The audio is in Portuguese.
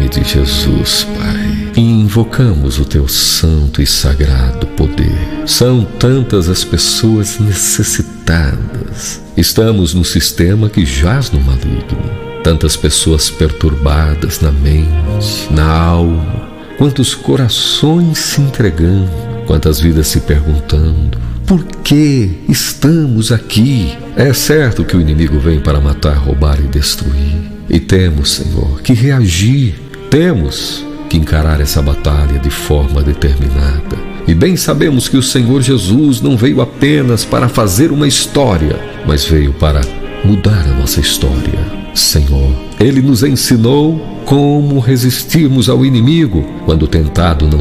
nome de Jesus, Pai, invocamos o Teu santo e sagrado poder. São tantas as pessoas necessitadas. Estamos num sistema que jaz no maligno. Tantas pessoas perturbadas na mente, na alma. Quantos corações se entregando, quantas vidas se perguntando: por que estamos aqui? É certo que o inimigo vem para matar, roubar e destruir. E temos, Senhor, que reagir. Temos que encarar essa batalha de forma determinada. E bem sabemos que o Senhor Jesus não veio apenas para fazer uma história, mas veio para mudar a nossa história. Senhor, Ele nos ensinou como resistirmos ao inimigo quando tentado não